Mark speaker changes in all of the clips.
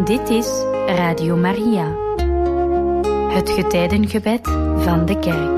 Speaker 1: Dit is Radio Maria, het getijdengebed van de Kerk.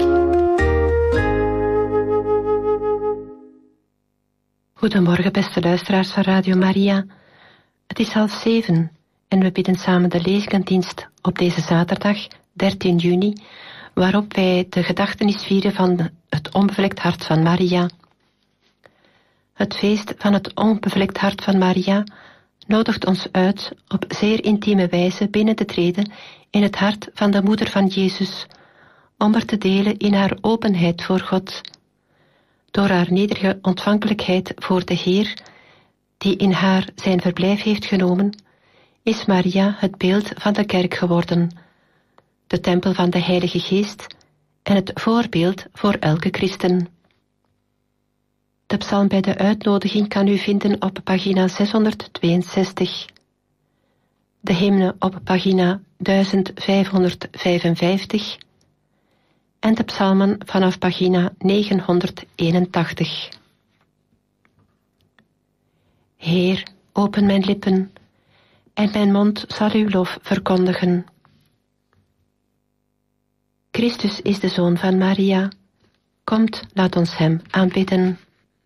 Speaker 2: Goedemorgen, beste luisteraars van Radio Maria. Het is 6:30 en we bidden samen de leesdienst op deze zaterdag, 13 juni, waarop wij de gedachtenis vieren van het onbevlekt hart van Maria. Het feest van het onbevlekt hart van Maria nodigt ons uit op zeer intieme wijze binnen te treden in het hart van de moeder van Jezus, om er te delen in haar openheid voor God. Door haar nederige ontvankelijkheid voor de Heer, die in haar zijn verblijf heeft genomen, is Maria het beeld van de kerk geworden, de tempel van de Heilige Geest en het voorbeeld voor elke christen. De psalm bij de uitnodiging kan u vinden op pagina 662. De hymne op pagina 1555 en de psalmen vanaf pagina 981. Heer, open mijn lippen, en mijn mond zal uw lof verkondigen. Christus is de Zoon van Maria. Komt, laat ons hem aanbidden.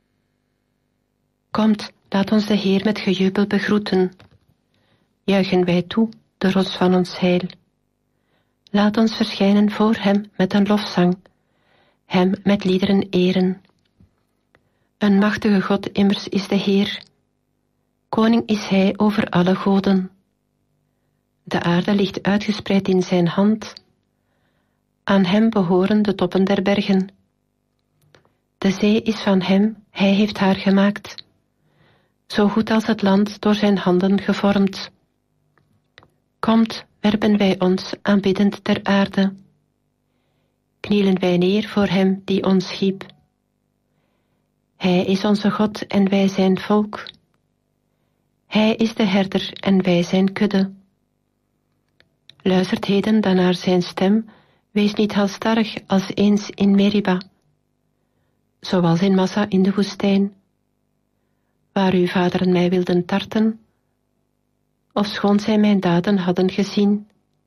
Speaker 2: Komt, laat ons de Heer met gejubel begroeten. Juichen wij toe, de rots van ons heil. Laat ons verschijnen voor hem met een lofzang, hem met liederen eren. Een machtige God immers is de Heer. Koning is hij over alle goden. De aarde ligt uitgespreid in zijn hand. Aan hem behoren de toppen der bergen. De zee is van hem, hij heeft haar gemaakt. Zo goed als het land door zijn handen gevormd. Komt, werpen wij ons aanbiddend ter aarde. Knielen wij neer voor hem die ons schiep. Hij is onze God en wij zijn volk. Hij is de herder en wij zijn kudde. Luistert heden dan naar zijn stem, wees niet halsstarrig als eens in Meriba, zoals in Massa in de woestijn, waar uw vaderen mij wilden tarten, ofschoon zij mijn daden hadden gezien.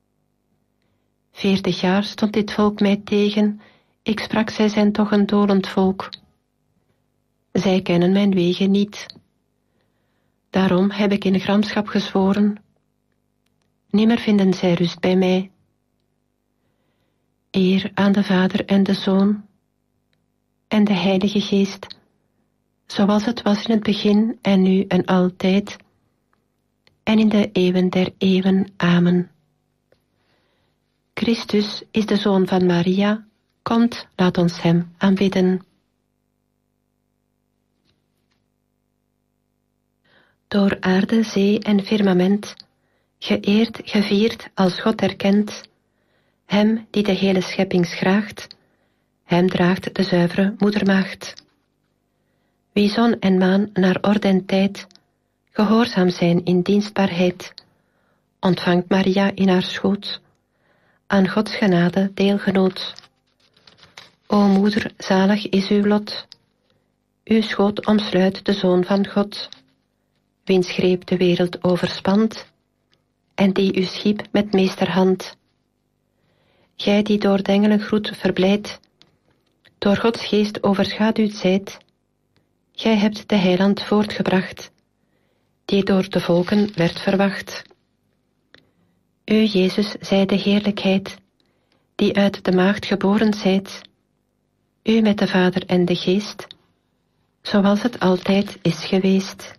Speaker 2: 40 jaar stond dit volk mij tegen, ik sprak, zij zijn toch een dolend volk. Zij kennen mijn wegen niet. Daarom heb ik in gramschap gezworen, nimmer vinden zij rust bij mij. Eer aan de Vader en de Zoon en de Heilige Geest, zoals het was in het begin en nu en altijd, en in de eeuwen der eeuwen. Amen. Christus is de Zoon van Maria. Komt, laat ons hem aanbidden. Door aarde, zee en firmament, geëerd, gevierd, als God erkend, hem die de hele schepping schraagt, hem draagt de zuivere moedermaagd. Wie zon en maan naar orde en tijd gehoorzaam zijn in dienstbaarheid, ontvangt Maria in haar schoot, aan Gods genade deelgenoot. O moeder, zalig is uw lot, uw schoot omsluit de Zoon van God, wiens greep de wereld overspant, en die u schiep met meesterhand. Gij die door de engelengroet verblijd, door Gods geest overschaduwd zijt, gij hebt de heiland voortgebracht, die door de volken werd verwacht. U, Jezus, zij de heerlijkheid, die uit de maagd geboren zijt, u met de Vader en de Geest, zoals het altijd is geweest.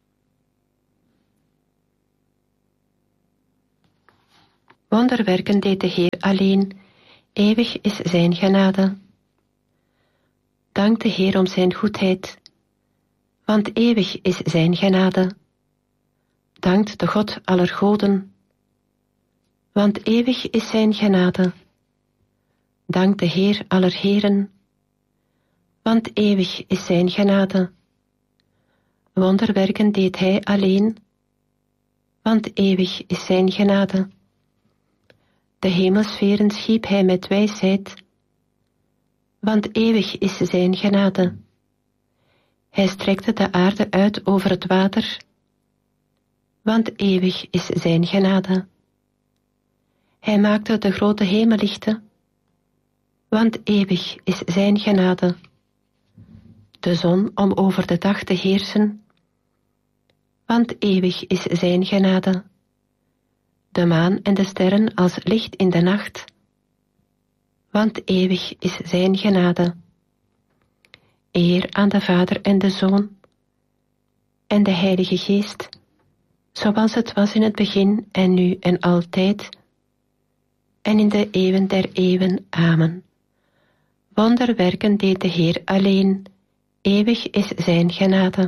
Speaker 2: Wonderwerken deed de Heer alleen, eeuwig is zijn genade. Dank de Heer om zijn goedheid, want eeuwig is zijn genade. Dankt de God aller goden, want eeuwig is zijn genade. Dank de Heer aller heren, want eeuwig is zijn genade. Wonderwerken deed hij alleen, want eeuwig is zijn genade. De hemelsferen schiep hij met wijsheid, want eeuwig is zijn genade. Hij strekte de aarde uit over het water, want eeuwig is zijn genade. Hij maakte de grote hemellichten, want eeuwig is zijn genade. De zon om over de dag te heersen, want eeuwig is zijn genade. De maan en de sterren als licht in de nacht, want eeuwig is zijn genade. Eer aan de Vader en de Zoon en de Heilige Geest, zoals het was in het begin en nu en altijd, en in de eeuwen der eeuwen. Amen. Wonderwerken deed de Heer alleen, eeuwig is zijn genade.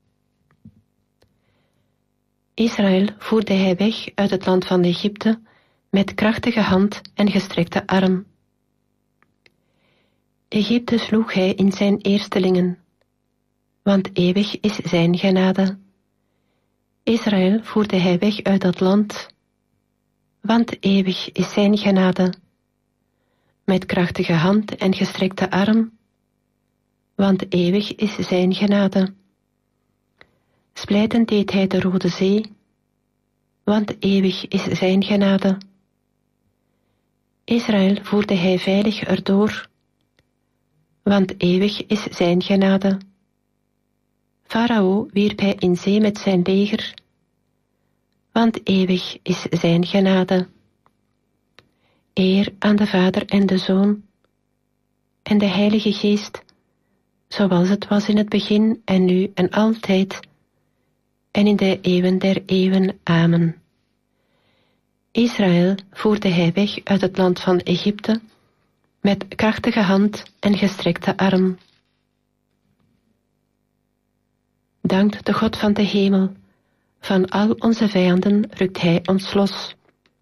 Speaker 2: Israël voerde hij weg uit het land van Egypte met krachtige hand en gestrekte arm. Egypte sloeg hij in zijn eerstelingen, want eeuwig is zijn genade. Israël voerde hij weg uit dat land, want eeuwig is zijn genade. Met krachtige hand en gestrekte arm, want eeuwig is zijn genade. Splijten deed hij de Rode Zee, want eeuwig is zijn genade. Israël voerde hij veilig erdoor, want eeuwig is zijn genade. Farao wierp hij in zee met zijn leger, want eeuwig is zijn genade. Eer aan de Vader en de Zoon en de Heilige Geest, zoals het was in het begin en nu en altijd, en in de eeuwen der eeuwen. Amen. Israël voerde hij weg uit het land van Egypte met krachtige hand en gestrekte arm. Dankt de God van de hemel, van al onze vijanden rukt hij ons los.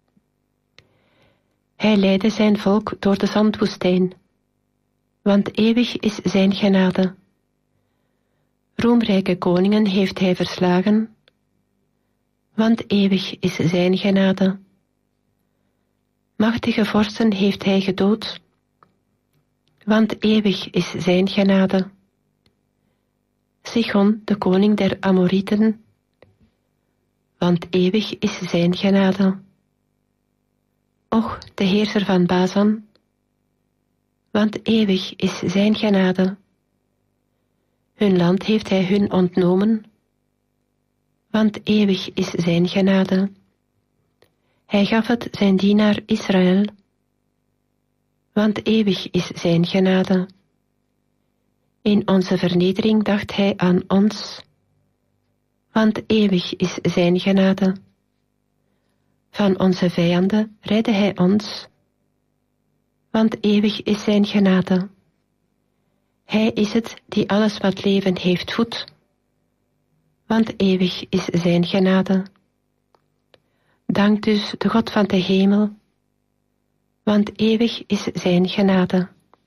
Speaker 2: Hij leidde zijn volk door de zandwoestijn, want eeuwig is zijn genade. Roemrijke koningen heeft hij verslagen, want eeuwig is zijn genade. Machtige vorsten heeft hij gedood, want eeuwig is zijn genade. Sichon, de koning der Amorieten, want eeuwig is zijn genade. Och, de heerser van Bazan, want eeuwig is zijn genade. Hun land heeft hij hun ontnomen, want eeuwig is zijn genade. Hij gaf het zijn dienaar Israël, want eeuwig is zijn genade. In onze vernedering dacht hij aan ons, want eeuwig is zijn genade. Van onze vijanden redde hij ons, want eeuwig is zijn genade. Hij is het die alles wat leven heeft voedt, want eeuwig is zijn genade. Dank dus de God van de hemel, want eeuwig is zijn genade.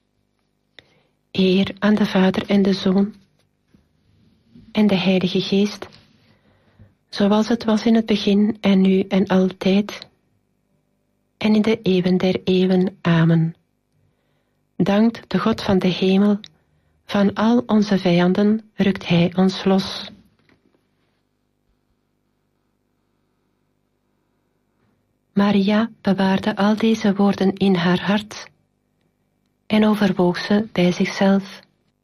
Speaker 2: Eer aan de Vader en de Zoon en de Heilige Geest, zoals het was in het begin en nu en altijd, en in de eeuwen der eeuwen. Amen. Dankt de God van de hemel, van al onze vijanden rukt hij ons los. Maria bewaarde al deze woorden in haar hart en overwoog ze bij zichzelf.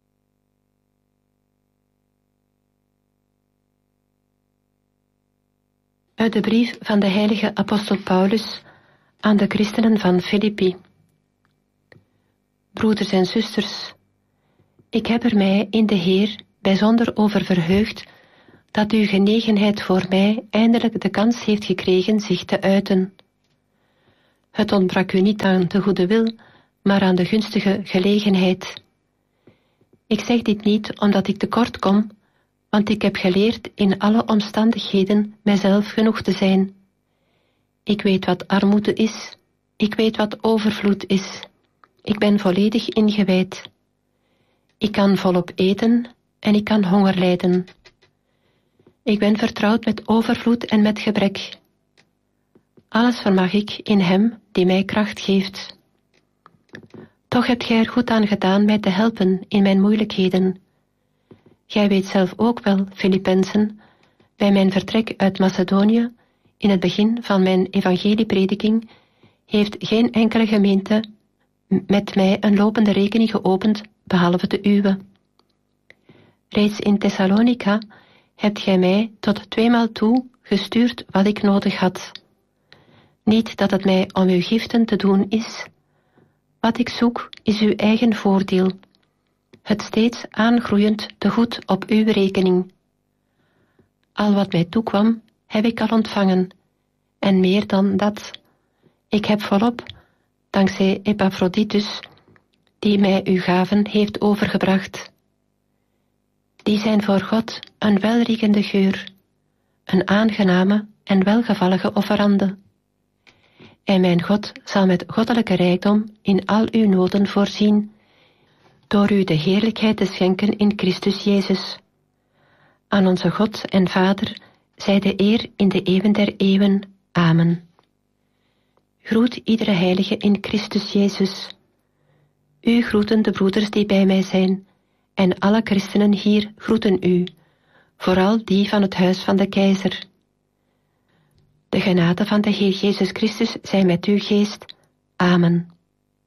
Speaker 2: Uit de brief van de heilige apostel Paulus aan de christenen van Filippi. Broeders en zusters, ik heb er mij in de Heer bijzonder over verheugd dat uw genegenheid voor mij eindelijk de kans heeft gekregen zich te uiten. Het ontbrak u niet aan de goede wil, maar aan de gunstige gelegenheid. Ik zeg dit niet omdat ik tekort kom, want ik heb geleerd in alle omstandigheden mijzelf genoeg te zijn. Ik weet wat armoede is, ik weet wat overvloed is. Ik ben volledig ingewijd. Ik kan volop eten en ik kan honger lijden. Ik ben vertrouwd met overvloed en met gebrek. Alles vermag ik in hem die mij kracht geeft. Toch hebt gij er goed aan gedaan mij te helpen in mijn moeilijkheden. Gij weet zelf ook wel, Filippenzen, Bij mijn vertrek uit Macedonië, in het begin van mijn evangelieprediking, heeft geen enkele gemeente met mij een lopende rekening geopend, behalve de uwe. Reeds in Thessalonica hebt gij mij tot 2 maal toe gestuurd wat ik nodig had. Niet dat het mij om uw giften te doen is. Wat ik zoek is uw eigen voordeel, het steeds aangroeiend te goed op uw rekening. Al wat mij toekwam, heb ik al ontvangen, en meer dan dat. Ik heb volop, dankzij Epaphroditus, die mij uw gaven heeft overgebracht. Die zijn voor God een welriekende geur, een aangename en welgevallige offerande. En mijn God zal met goddelijke rijkdom in al uw noden voorzien, door u de heerlijkheid te schenken in Christus Jezus. Aan onze God en Vader zij de eer in de eeuwen der eeuwen. Amen. Groet iedere heilige in Christus Jezus. U groeten de broeders die bij mij zijn, en alle christenen hier groeten u, vooral die van het huis van de keizer. De genade van de Heer Jezus Christus zij met uw geest. Amen.